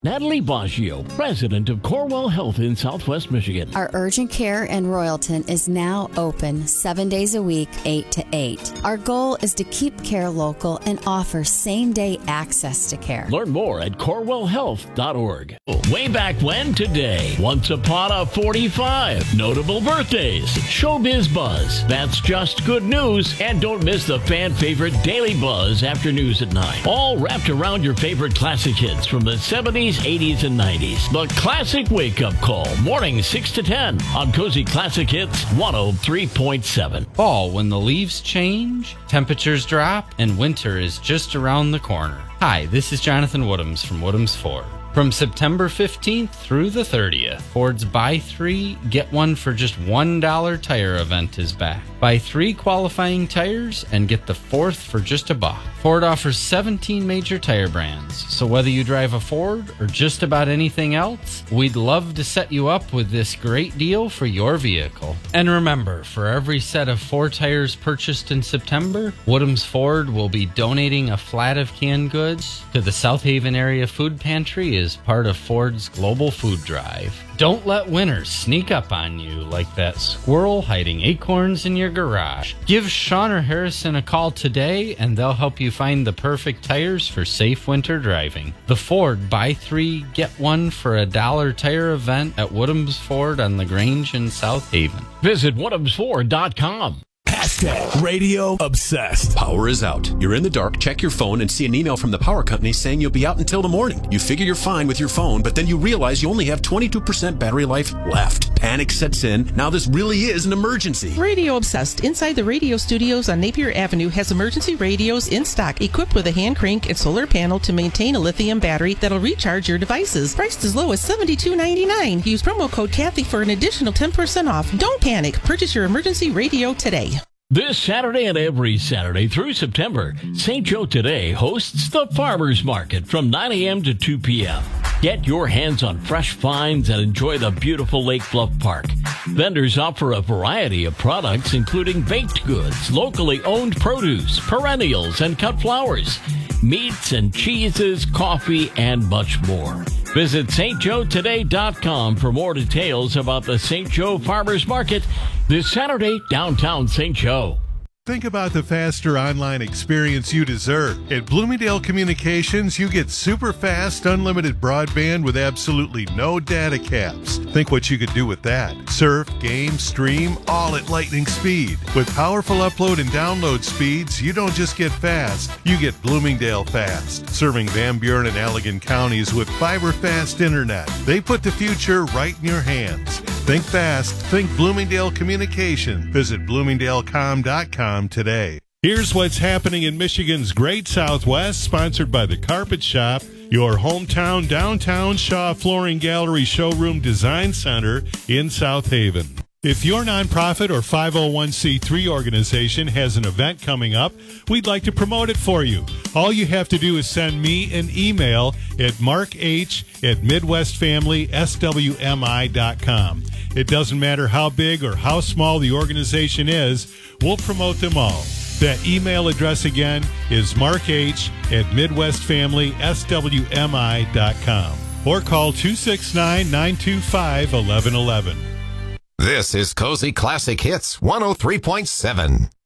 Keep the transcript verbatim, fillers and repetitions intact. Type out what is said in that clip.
Natalie Baggio, president of Corewell Health in Southwest Michigan. Our urgent care in Royalton is now open seven days a week, eight to eight. Our goal is to keep care local and offer same-day access to care. Learn more at corewell health dot org. Way back when today, once upon a forty-five, notable birthdays, showbiz buzz, that's just good news, and don't miss the fan favorite Daily Buzz after news at nine. All wrapped around your favorite classic hits from the seventies, eighties, and nineties. The Classic Wake Up Call, morning six to ten on Cozy Classic Hits one oh three point seven. Fall, when the leaves change, temperatures drop, and winter is just around the corner. Hi, this is Jonathan Woodhams from Woodhams Ford. From September fifteenth through the thirtieth, Ford's Buy Three, Get One for Just one dollar tire event is back. Buy three qualifying tires and get the fourth for just a buck. Ford offers seventeen major tire brands, so whether you drive a Ford or just about anything else, we'd love to set you up with this great deal for your vehicle. And remember, for every set of four tires purchased in September, Woodhams Ford will be donating a flat of canned goods to the South Haven Area Food Pantry as part of Ford's Global Food Drive. Don't let winter sneak up on you like that squirrel hiding acorns in your garage. Give Sean or Harrison a call today and they'll help you find the perfect tires for safe winter driving. The Ford Buy Three, Get One for a Dollar tire event at Woodhams Ford on the Grange in South Haven. Visit woodhams ford dot com. Hashtag radio obsessed. Power is out. You're in the dark, check your phone, and see an email from the power company saying you'll be out until the morning. You figure you're fine with your phone, but then you realize you only have twenty-two percent battery life left. Panic sets in. Now this really is an emergency. Radio Obsessed, inside the radio studios on Napier Avenue, has emergency radios in stock, equipped with a hand crank and solar panel to maintain a lithium battery that'll recharge your devices. Priced as low as seventy-two ninety-nine. Use promo code Kathy for an additional ten percent off. Don't panic. Purchase your emergency radio today. This Saturday and every Saturday through September, Saint Joe Today hosts the Farmers Market from nine a.m. to two p.m. Get your hands on fresh finds and enjoy the beautiful Lake Bluff Park. Vendors offer a variety of products, including baked goods, locally owned produce, perennials, and cut flowers, meats and cheeses, coffee, and much more. Visit st joe today dot com for more details about the Saint Joe Farmers Market this Saturday, downtown Saint Joe. Think about the faster online experience you deserve. At Bloomingdale Communications, you get super fast, unlimited broadband with absolutely no data caps. Think what you could do with that. Surf, game, stream, all at lightning speed. With powerful upload and download speeds, you don't just get fast, you get Bloomingdale fast. Serving Van Buren and Allegan counties with fiber fast internet. They put the future right in your hands. Think fast, think Bloomingdale Communication. Visit bloomingdale com dot com today. Here's what's happening in Michigan's Great Southwest, sponsored by the Carpet Shop, your hometown downtown Shaw Flooring Gallery Showroom Design Center in South Haven. If your nonprofit or five oh one c three organization has an event coming up, we'd like to promote it for you. All you have to do is send me an email at mark h at midwest family s w m i dot com. It doesn't matter how big or how small the organization is, we'll promote them all. That email address again is mark h at midwest family s w m i dot com or call two six nine, nine two five, one one one one. This is Cozy Classic Hits one oh three point seven.